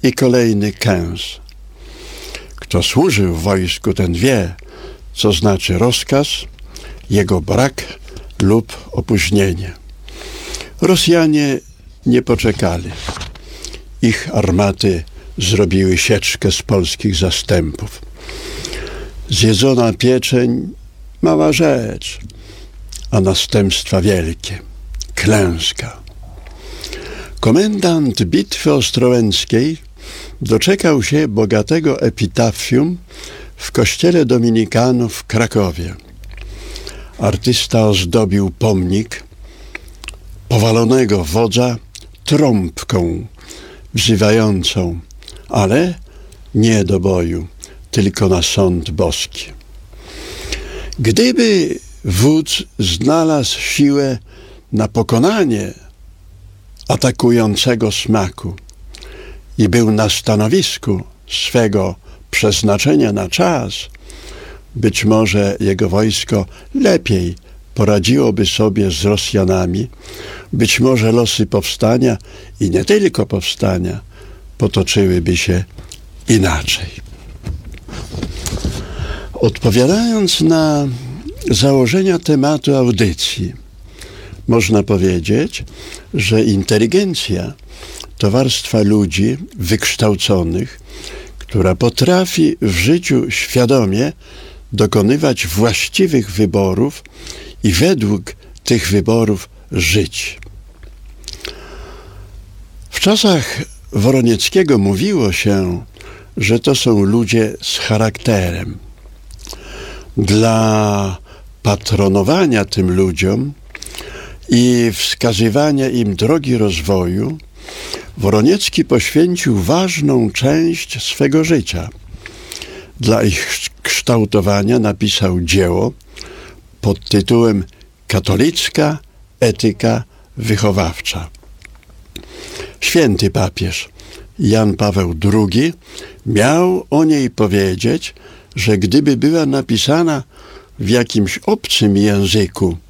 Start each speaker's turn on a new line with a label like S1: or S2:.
S1: i kolejny kęs. Kto służył w wojsku, ten wie, co znaczy rozkaz, jego brak lub opóźnienie. Rosjanie nie poczekali. Ich armaty zrobiły sieczkę z polskich zastępów. Zjedzona pieczeń, mała rzecz, a następstwa wielkie. Klęska. Komendant Bitwy Ostrołęckiej doczekał się bogatego epitafium w kościele dominikanów w Krakowie. Artysta ozdobił pomnik powalonego wodza trąbką wzywającą, ale nie do boju, tylko na sąd boski. Gdyby wódz znalazł siłę na pokonanie atakującego smaku i był na stanowisku swego przeznaczenia na czas, być może jego wojsko lepiej poradziłoby sobie z Rosjanami, być może losy powstania i nie tylko powstania potoczyłyby się inaczej. Odpowiadając na założenia tematu audycji, można powiedzieć, że inteligencja to warstwa ludzi wykształconych, która potrafi w życiu świadomie dokonywać właściwych wyborów i według tych wyborów żyć. W czasach Woronieckiego mówiło się, że to są ludzie z charakterem. Dla patronowania tym ludziom i wskazywania im drogi rozwoju Woroniecki poświęcił ważną część swego życia. Dla ich kształtowania napisał dzieło pod tytułem Katolicka etyka wychowawcza. Święty papież Jan Paweł II miał o niej powiedzieć, że gdyby była napisana w jakimś obcym języku,